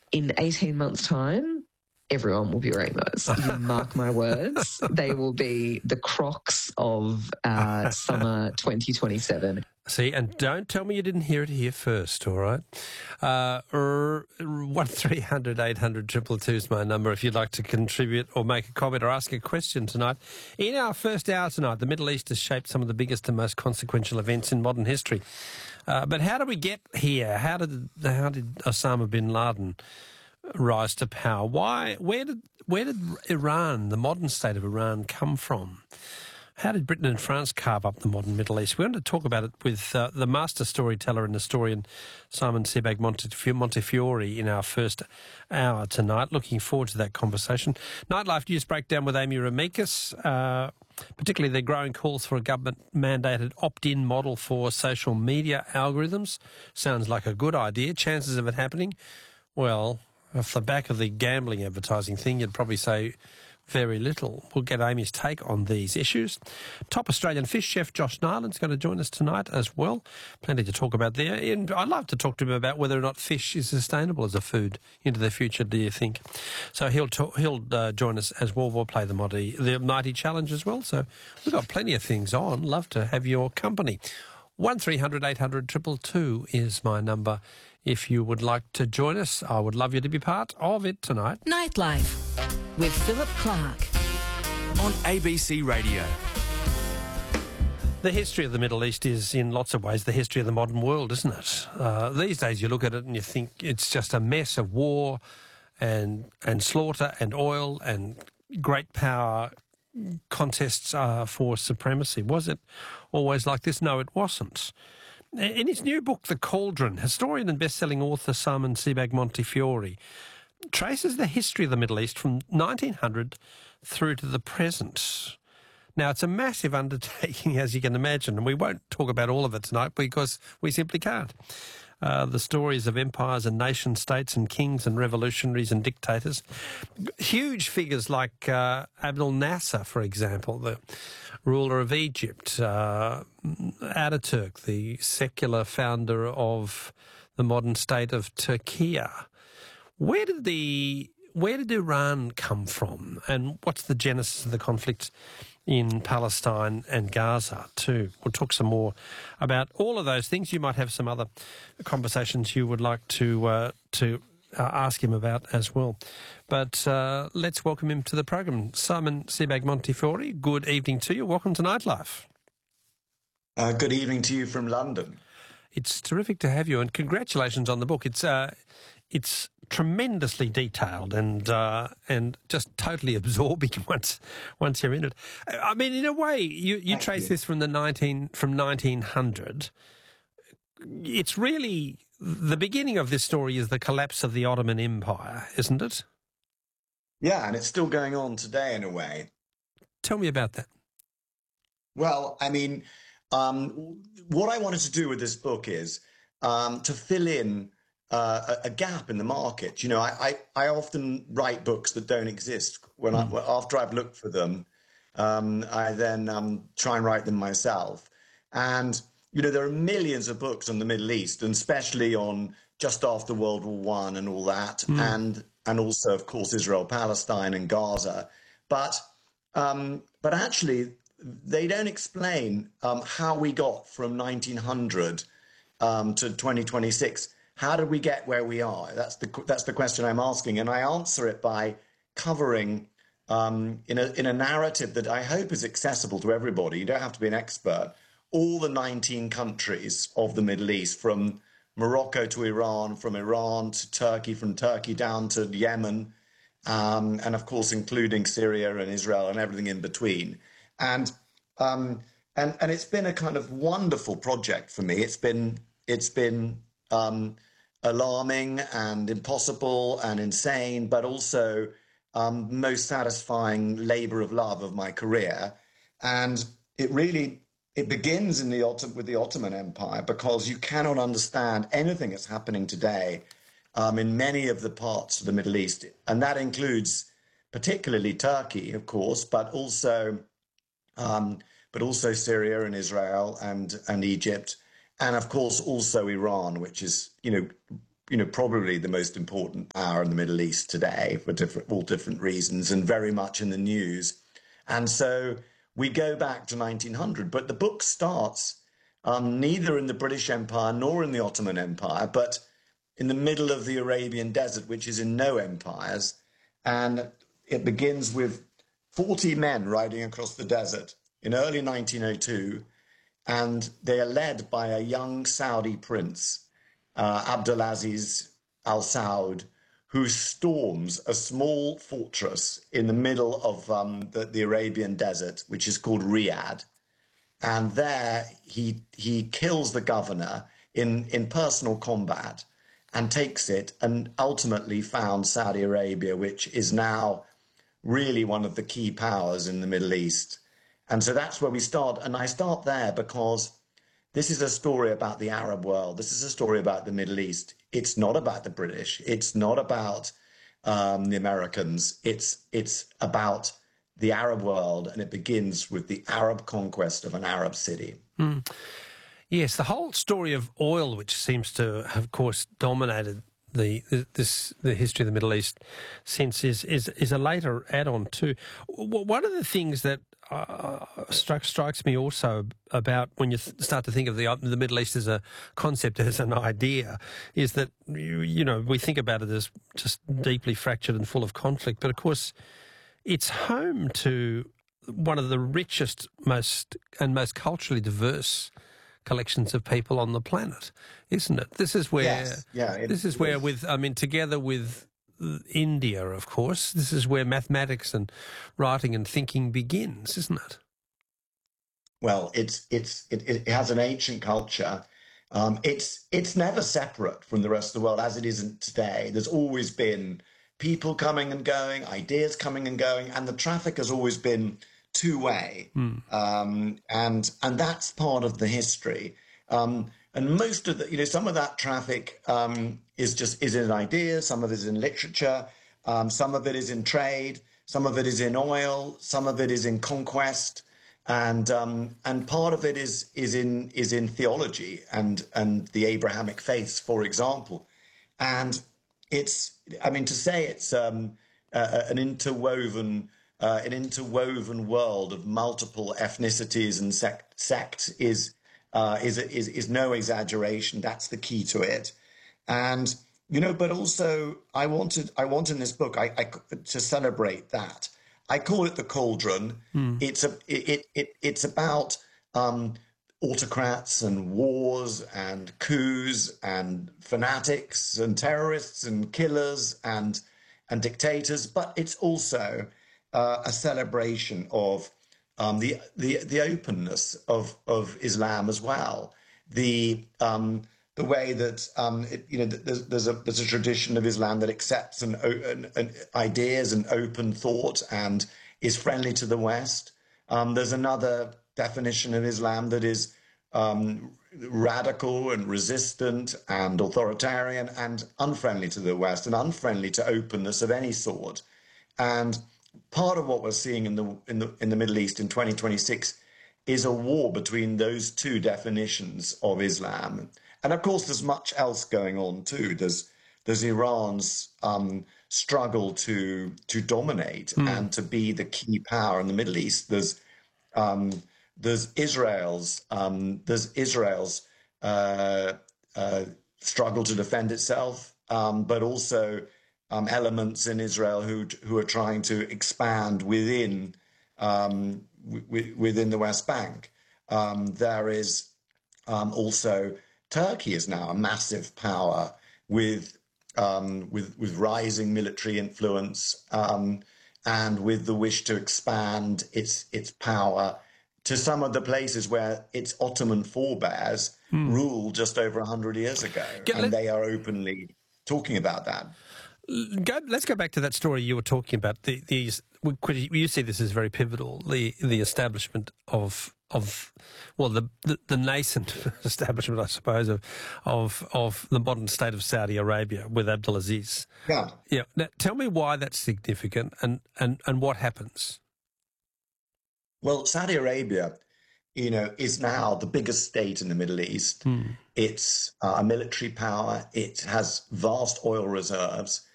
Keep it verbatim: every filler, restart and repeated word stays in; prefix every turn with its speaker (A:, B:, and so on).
A: in eighteen months' time, everyone will be wearing those. You mark my words. They will be the Crocs of uh, summer twenty twenty-seven.
B: See, and don't tell me you didn't hear it here first, all right? Uh, one three hundred eight hundred two two two is my number if you'd like to contribute or make a comment or ask a question tonight. In our first hour tonight, the Middle East has shaped some of the biggest and most consequential events in modern history. Uh, but how did we get here? How did how did Osama bin Laden rise to power? Why? Where did where did Iran, the modern state of Iran, come from? How did Britain and France carve up the modern Middle East? We're going to talk about it with uh, the master storyteller and historian Simon Sebag Montefiore in our first hour tonight. Looking forward to that conversation. Nightlife News Breakdown with Amy Ramikis, uh, particularly the growing calls for a government-mandated opt-in model for social media algorithms. Sounds like a good idea. Chances of it happening? Well, off the back of the gambling advertising thing, you'd probably say very little. We'll get Amy's take on these issues. Top Australian fish chef Josh Nyland's going to join us tonight as well. Plenty to talk about there. And I'd love to talk to him about whether or not fish is sustainable as a food into the future, do you think? So he'll talk, he'll uh, join us as well. We'll play the mighty, the mighty challenge as well. So we've got plenty of things on. Love to have your company. one three hundred eight hundred two two two is my number. If you would like to join us, I would love you to be part of it tonight.
C: Nightlife with Philip Clark
D: on A B C Radio.
B: The history of the Middle East is, in lots of ways, the history of the modern world, isn't it? Uh, these days you look at it and you think it's just a mess of war and and slaughter and oil and great power contests uh, for supremacy. Was it always like this? No, it wasn't. In his new book, The Cauldron, historian and best-selling author Simon Sebag Montefiore traces the history of the Middle East from nineteen hundred through to the present. Now, it's a massive undertaking, as you can imagine, and we won't talk about all of it tonight because we simply can't. Uh, the stories of empires and nation-states and kings and revolutionaries and dictators. Huge figures like uh, Abdel Nasser, for example, the ruler of Egypt, uh, Ataturk, the secular founder of the modern state of Turkey. Where did the where did Iran come from, and what's the genesis of the conflict in Palestine and Gaza too? We'll talk some more about all of those things. You might have some other conversations you would like to uh, to uh, ask him about as well. But uh, let's welcome him to the program. Simon Sebag Montefiore, good evening to you. Welcome to Nightlife.
E: Uh, good evening to you from London.
B: It's terrific to have you, and congratulations on the book. It's uh, it's tremendously detailed and uh, and just totally absorbing once once you're in it. I mean, in a way, you, you trace you. this from the nineteen from nineteen hundred. It's really the beginning of this story is the collapse of the Ottoman Empire, isn't it?
E: Yeah, and it's still going on today in a way.
B: Tell me about that.
E: Well, I mean, um, what I wanted to do with this book is um, to fill in Uh, a, a gap in the market. You know, I, I, I often write books that don't exist. When I, after I've looked for them, um, I then um, try and write them myself. And, you know, there are millions of books on the Middle East, and especially on just after World War One and all that, mm. and and also, of course, Israel, Palestine and Gaza. But um, but actually, they don't explain um, how we got from nineteen hundred um, to twenty twenty-six. How did we get where we are? That's the that's the question I'm asking, and I answer it by covering um, in a in a narrative that I hope is accessible to everybody. You don't have to be an expert. All the nineteen countries of the Middle East, from Morocco to Iran, from Iran to Turkey, from Turkey down to Yemen, um, and of course including Syria and Israel and everything in between. And um, and and it's been a kind of wonderful project for me. It's been it's been um, alarming and impossible and insane, but also um, most satisfying labour of love of my career. And it really, it begins in the with the Ottoman Empire, because you cannot understand anything that's happening today um, in many of the parts of the Middle East. And that includes particularly Turkey, of course, but also um, but also Syria and Israel and, and Egypt. And of course, also Iran, which is, you know, you know, probably the most important power in the Middle East today for different, all different reasons, and very much in the news. And so we go back to nineteen hundred, but the book starts um, neither in the British Empire nor in the Ottoman Empire, but in the middle of the Arabian Desert, which is in no empires. And it begins with forty men riding across the desert in early nineteen oh two, and they are led by a young Saudi prince, uh, Abdulaziz Al Saud, who storms a small fortress in the middle of um, the, the Arabian Desert, which is called Riyadh. And there he he kills the governor in, in personal combat and takes it, and ultimately founds Saudi Arabia, which is now really one of the key powers in the Middle East. And so that's where we start. And I start there because this is a story about the Arab world. This is a story about the Middle East. It's not about the British. It's not about um, the Americans. It's it's about the Arab world, and it begins with the Arab conquest of an Arab city.
B: Mm. Yes, the whole story of oil, which seems to have, of course, dominated the this the history of the Middle East since, is is, is a later add-on too. One of the things that uh, strikes strikes me also about when you th- start to think of the the Middle East as a concept, as an idea, is that you, you know we think about it as just deeply fractured and full of conflict, but of course it's home to one of the richest, most and most culturally diverse collections of people on the planet, isn't it? This is where,
E: yes. yeah, it,
B: this is where, is. with I mean, together with India, of course, this is where mathematics and writing and thinking begins, isn't it?
E: Well, it's it's it, it has an ancient culture. Um, it's it's never separate from the rest of the world as it isn't today. There's always been people coming and going, ideas coming and going, and the traffic has always been two-way, mm. um, and and that's part of the history. Um, and most of the, you know, some of that traffic um, is just is in ideas. Some of it is in literature. Um, some of it is in trade. Some of it is in oil. Some of it is in conquest, and um, and part of it is is in is in theology and and the Abrahamic faiths, for example. And it's, I mean, to say it's um, uh, an interwoven. Uh, an interwoven world of multiple ethnicities and sect, sects is, uh, is is is no exaggeration. That's the key to it, and you know. But also, I wanted I want in this book I, I to celebrate that. I call it the cauldron. Mm. It's a it, it it's about um, autocrats and wars and coups and fanatics and terrorists and killers and and dictators. But it's also Uh, a celebration of um, the, the the openness of of Islam as well. The um, the way that um, it, you know there's, there's a there's a tradition of Islam that accepts an, an, an ideas and open thought and is friendly to the West. Um, there's another definition of Islam that is um, radical and resistant and authoritarian and unfriendly to the West and unfriendly to openness of any sort. And part of what we're seeing in the in the in the Middle East in twenty twenty-six is a war between those two definitions of Islam, and of course there's much else going on too. There's there's Iran's um, struggle to to dominate mm. and to be the key power in the Middle East. There's um, there's Israel's um, there's Israel's uh, uh, struggle to defend itself, um, but also Um, elements in Israel who who are trying to expand within um, w- within the West Bank. Um, there is um, also Turkey is now a massive power with um, with with rising military influence um, and with the wish to expand its its power to some of the places where its Ottoman forebears mm. ruled just over a hundred years ago, Get and let- they are openly talking about that.
B: Go, let's go back to that story you were talking about. The, these you see this as very pivotal. The the establishment of of well the, the, the nascent establishment, I suppose, of of of the modern state of Saudi Arabia with Abdulaziz.
E: Yeah,
B: yeah. Now, tell me why that's significant and and and what happens.
E: Well, Saudi Arabia you know, is now the biggest state in the Middle East.
B: Hmm.
E: It's uh, a military power. It has vast oil reserves.